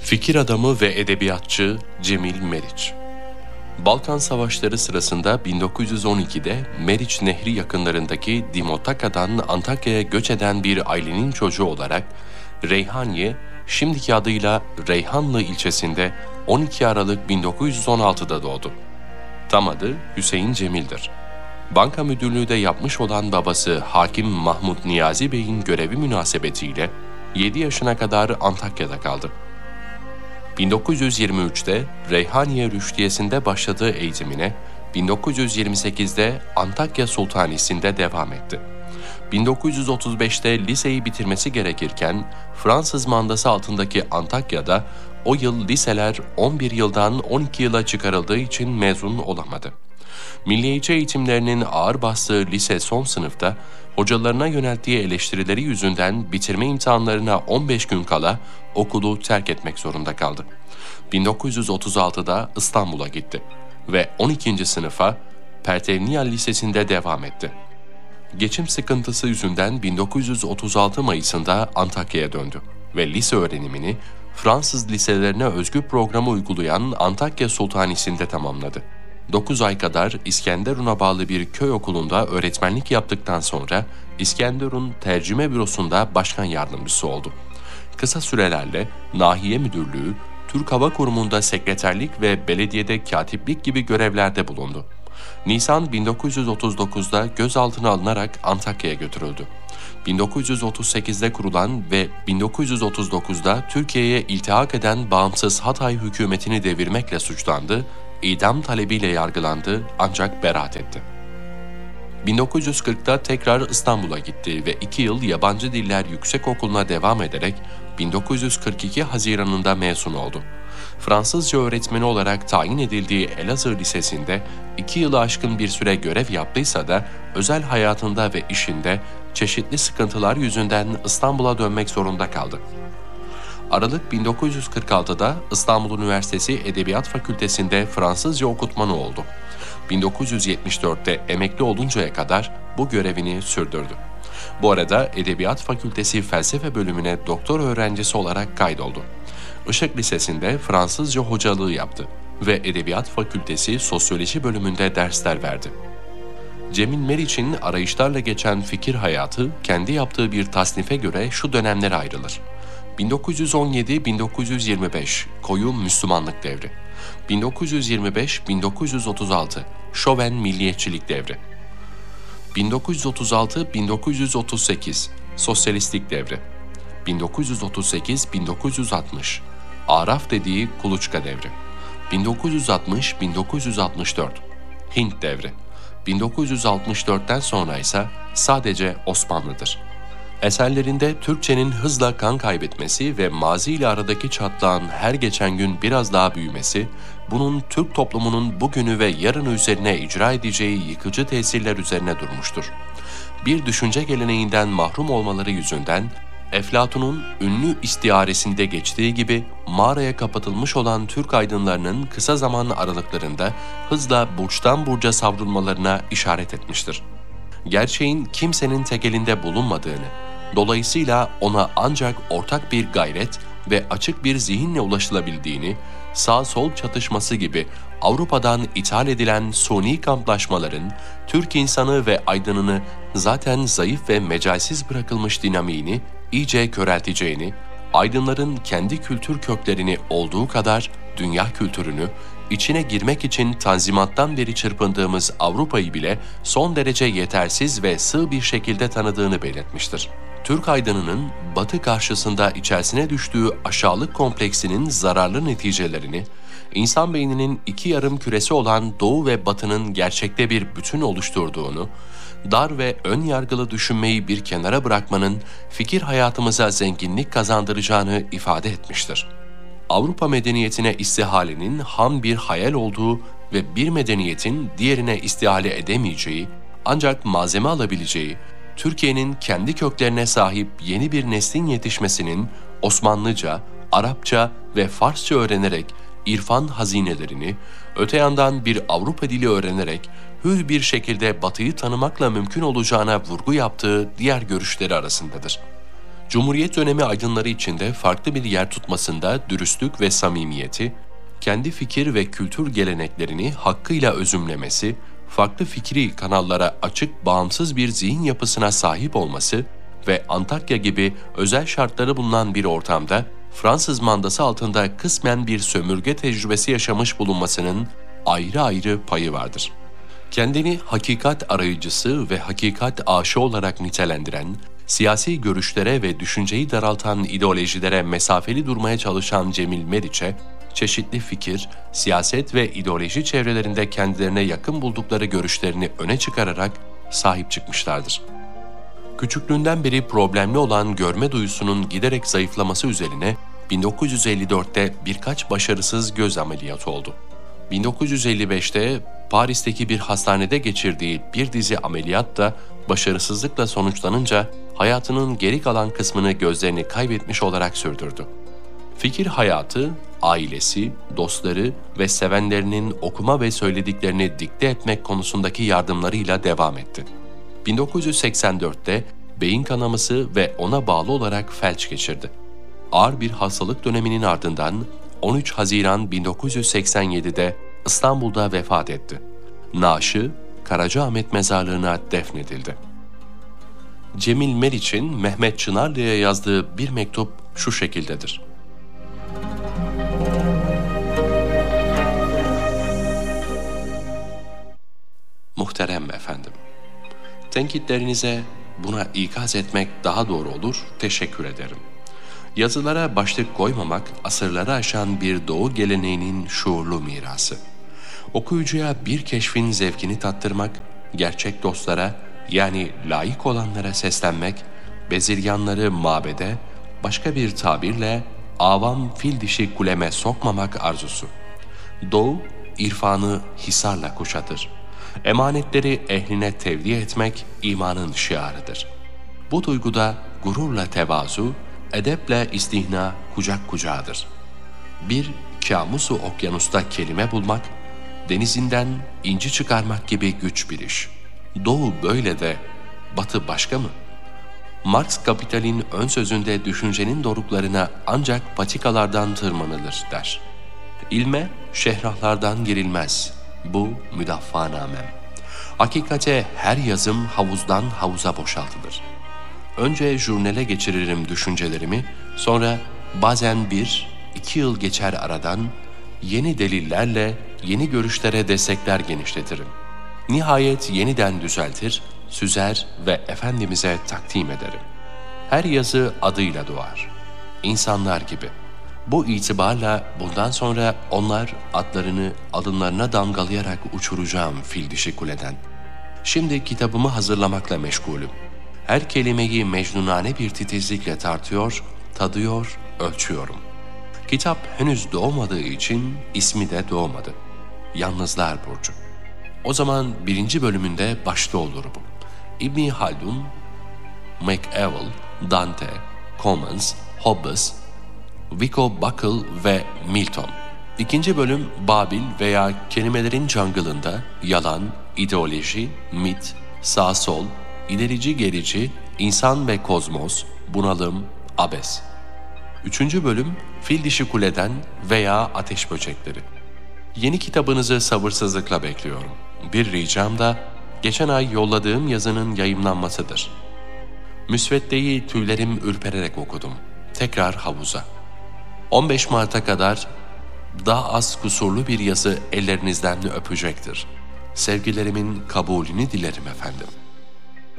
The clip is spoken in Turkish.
Fikir adamı ve edebiyatçı Cemil Meriç. Balkan Savaşları sırasında 1912'de Meriç Nehri yakınlarındaki Dimotaka'dan Antakya'ya göç eden bir ailenin çocuğu olarak Reyhaniye, şimdiki adıyla Reyhanlı ilçesinde 12 Aralık 1916'da doğdu. Tam adı Hüseyin Cemil'dir. Banka müdürlüğü de yapmış olan babası Hakim Mahmut Niyazi Bey'in görevi münasebetiyle 7 yaşına kadar Antakya'da kaldı. 1923'te Reyhaniye Rüştiyesi'nde başladığı eğitimine 1928'de Antakya Sultanisi'nde devam etti. 1935'te liseyi bitirmesi gerekirken Fransız mandası altındaki Antakya'da o yıl liseler 11 yıldan 12 yıla çıkarıldığı için mezun olamadı. Milliyetçi eğitimlerinin ağır bastığı lise son sınıfta hocalarına yönelttiği eleştirileri yüzünden bitirme imtihanlarına 15 gün kala okulu terk etmek zorunda kaldı. 1936'da İstanbul'a gitti ve 12. sınıfa Pertevniyal Lisesi'nde devam etti. Geçim sıkıntısı yüzünden 1936 Mayıs'ında Antakya'ya döndü ve lise öğrenimini Fransız liselerine özgü programı uygulayan Antakya Sultanisi'nde tamamladı. 9 ay kadar İskenderun'a bağlı bir köy okulunda öğretmenlik yaptıktan sonra İskenderun Tercüme Bürosu'nda başkan yardımcısı oldu. Kısa sürelerle Nahiye Müdürlüğü, Türk Hava Kurumu'nda sekreterlik ve belediyede katiplik gibi görevlerde bulundu. Nisan 1939'da gözaltına alınarak Antakya'ya götürüldü. 1938'de kurulan ve 1939'da Türkiye'ye iltihak eden bağımsız Hatay hükümetini devirmekle suçlandı, idam talebiyle yargılandı ancak beraat etti. 1940'da tekrar İstanbul'a gitti ve 2 yıl Yabancı Diller Yüksekokulu'na devam ederek 1942 Haziran'ında mezun oldu. Fransızca öğretmeni olarak tayin edildiği Elazığ Lisesi'nde 2 yılı aşkın bir süre görev yaptıysa da özel hayatında ve işinde çeşitli sıkıntılar yüzünden İstanbul'a dönmek zorunda kaldı. Aralık 1946'da İstanbul Üniversitesi Edebiyat Fakültesi'nde Fransızca okutmanı oldu. 1974'te emekli oluncaya kadar bu görevini sürdürdü. Bu arada Edebiyat Fakültesi Felsefe bölümüne doktor öğrencisi olarak kaydoldu. Işık Lisesi'nde Fransızca hocalığı yaptı ve Edebiyat Fakültesi Sosyoloji bölümünde dersler verdi. Cemil Meriç'in arayışlarla geçen fikir hayatı kendi yaptığı bir tasnife göre şu dönemlere ayrılır. 1917-1925 Koyu Müslümanlık Devri, 1925-1936 Şoven Milliyetçilik Devri, 1936-1938 Sosyalistlik Devri, 1938-1960 Araf dediği Kuluçka Devri, 1960-1964 Hint Devri, 1964'ten sonra ise sadece Osmanlı'dır. Eserlerinde Türkçenin hızla kan kaybetmesi ve mazi ile aradaki çatlağın her geçen gün biraz daha büyümesi, bunun Türk toplumunun bugünü ve yarını üzerine icra edeceği yıkıcı tesirler üzerine durmuştur. Bir düşünce geleneğinden mahrum olmaları yüzünden, Eflatun'un ünlü istiaresinde geçtiği gibi mağaraya kapatılmış olan Türk aydınlarının kısa zaman aralıklarında hızla burçtan burca savrulmalarına işaret etmiştir. Gerçeğin kimsenin tek elinde bulunmadığını, dolayısıyla ona ancak ortak bir gayret ve açık bir zihinle ulaşılabildiğini, sağ-sol çatışması gibi Avrupa'dan ithal edilen suni kamplaşmaların Türk insanı ve aydınını zaten zayıf ve mecalsiz bırakılmış dinamiğini iyice körelteceğini, aydınların kendi kültür köklerini olduğu kadar dünya kültürünü, içine girmek için Tanzimat'tan beri çırpındığımız Avrupa'yı bile son derece yetersiz ve sığ bir şekilde tanıdığını belirtmiştir. Türk aydınının Batı karşısında içerisine düştüğü aşağılık kompleksinin zararlı neticelerini, insan beyninin iki yarım küresi olan Doğu ve Batı'nın gerçekte bir bütün oluşturduğunu, dar ve ön yargılı düşünmeyi bir kenara bırakmanın fikir hayatımıza zenginlik kazandıracağını ifade etmiştir. Avrupa medeniyetine istihalenin ham bir hayal olduğu ve bir medeniyetin diğerine istihale edemeyeceği, ancak malzeme alabileceği, Türkiye'nin kendi köklerine sahip yeni bir neslin yetişmesinin Osmanlıca, Arapça ve Farsça öğrenerek irfan hazinelerini, öte yandan bir Avrupa dili öğrenerek hür bir şekilde Batı'yı tanımakla mümkün olacağına vurgu yaptığı diğer görüşleri arasındadır. Cumhuriyet dönemi aydınları içinde farklı bir yer tutmasında dürüstlük ve samimiyeti, kendi fikir ve kültür geleneklerini hakkıyla özümlemesi, farklı fikri kanallara açık bağımsız bir zihin yapısına sahip olması ve Antakya gibi özel şartları bulunan bir ortamda Fransız mandası altında kısmen bir sömürge tecrübesi yaşamış bulunmasının ayrı ayrı payı vardır. Kendini hakikat arayıcısı ve hakikat aşığı olarak nitelendiren, siyasi görüşlere ve düşünceyi daraltan ideolojilere mesafeli durmaya çalışan Cemil Meriç'e, çeşitli fikir, siyaset ve ideoloji çevrelerinde kendilerine yakın buldukları görüşlerini öne çıkararak sahip çıkmışlardır. Küçüklüğünden beri problemli olan görme duyusunun giderek zayıflaması üzerine 1954'te birkaç başarısız göz ameliyatı oldu. 1955'te Paris'teki bir hastanede geçirdiği bir dizi ameliyat da başarısızlıkla sonuçlanınca hayatının geri kalan kısmını gözlerini kaybetmiş olarak sürdürdü. Fikir hayatı, ailesi, dostları ve sevenlerinin okuma ve söylediklerini dikte etmek konusundaki yardımlarıyla devam etti. 1984'te beyin kanaması ve ona bağlı olarak felç geçirdi. Ağır bir hastalık döneminin ardından 13 Haziran 1987'de İstanbul'da vefat etti. Naaşı Karacaahmet Mezarlığı'na defnedildi. Cemil Meriç'in Mehmet Çınarlı'ya yazdığı bir mektup şu şekildedir. Muhterem efendim, tenkitlerinize buna ikaz etmek daha doğru olur, teşekkür ederim. Yazılara başlık koymamak, asırları aşan bir doğu geleneğinin şuurlu mirası. Okuyucuya bir keşfin zevkini tattırmak, gerçek dostlara yani layık olanlara seslenmek, bezirganları mabede, başka bir tabirle avam fil dişi kuleme sokmamak arzusu. Doğu, irfanı hisarla kuşatır. Emanetleri ehline tevdi etmek imanın şiarıdır. Bu duyguda gururla tevazu, edeple istihna kucak kucağıdır. Bir kamusu okyanusta kelime bulmak, denizinden inci çıkarmak gibi güç bir iş. Doğu böyle de, batı başka mı? Marx Kapital'in ön sözünde düşüncenin doruklarına ancak patikalardan tırmanılır der. İlme şehrahlardan girilmez. Bu müdaffanamem. Hakikate her yazım havuzdan havuza boşaltılır. Önce jurnale geçiririm düşüncelerimi, sonra bazen 1-2 yıl geçer aradan, yeni delillerle yeni görüşlere destekler genişletirim. Nihayet yeniden düzeltir, süzer ve Efendimiz'e takdim ederim. Her yazı adıyla doğar. İnsanlar gibi. Bu itibarla bundan sonra onlar adlarını alınlarına damgalayarak uçuracağım fil dişi kuleden. Şimdi kitabımı hazırlamakla meşgulüm. Her kelimeyi mecnunane bir titizlikle tartıyor, tadıyor, ölçüyorum. Kitap henüz doğmadığı için ismi de doğmadı. Yalnızlar Burcu. O zaman 1. bölümünde başta olur bu. İbn Haldun, McEvil, Dante, Commons, Hobbes, Vico Buckle ve Milton. 2. bölüm Babil veya kelimelerin jungle'ında yalan, ideoloji, mit, sağ-sol, ilerici gerici, insan ve kozmos, bunalım, abes. 3. bölüm Fil Dişi Kuleden veya Ateş Böcekleri. Yeni kitabınızı sabırsızlıkla bekliyorum. Bir ricam da geçen ay yolladığım yazının yayımlanmasıdır. Müsveddeyi tüylerim ürpererek okudum. Tekrar havuza. 15 Mart'a kadar daha az kusurlu bir yazı ellerinizden öpecektir. Sevgilerimin kabulünü dilerim efendim.